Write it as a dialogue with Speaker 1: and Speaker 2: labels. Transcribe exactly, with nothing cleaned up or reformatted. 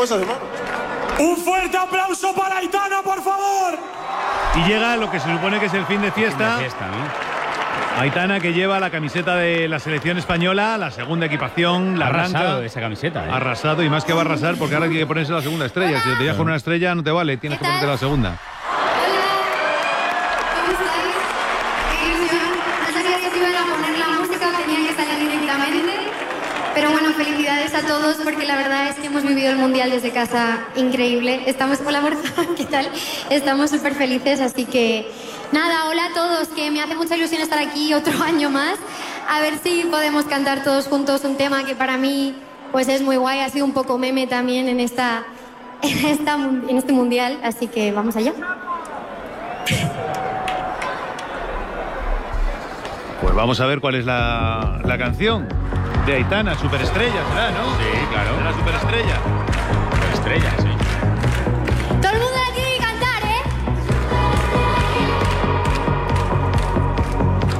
Speaker 1: cosas, hermano.
Speaker 2: Un fuerte aplauso para Aitana, por favor.
Speaker 3: Y llega lo que se supone que es el fin de fiesta.
Speaker 4: Fin de fiesta, ¿no?
Speaker 3: Aitana, que lleva la camiseta de la selección española, la segunda equipación, la
Speaker 4: Ha
Speaker 3: blanca.
Speaker 4: arrasado esa camiseta, ¿eh?
Speaker 3: Arrasado, y más que va a arrasar, porque ahora hay que ponerse la segunda estrella. Si te dejas con una estrella, no te vale, tienes que ponerte la segunda.
Speaker 5: ¿Cómo estáis? Qué ilusión. No sabía que se iban a poner la música, tenía que salir directamente. Pero bueno, felicidades a todos, porque la verdad es que hemos vivido el Mundial desde casa increíble. Estamos con la Borja, ¿qué tal? Estamos súper felices, así que nada, hola a todos, que me hace mucha ilusión estar aquí otro año más. A ver si podemos cantar todos juntos un tema que para mí pues es muy guay, ha sido un poco meme también en, esta, en, esta, en este Mundial, así que vamos allá.
Speaker 3: Pues vamos a ver cuál es la, la canción de Aitana, Superestrella, ¿será, no?
Speaker 4: Sí, claro.
Speaker 3: ¿Será Superestrella?
Speaker 4: Superestrella, sí.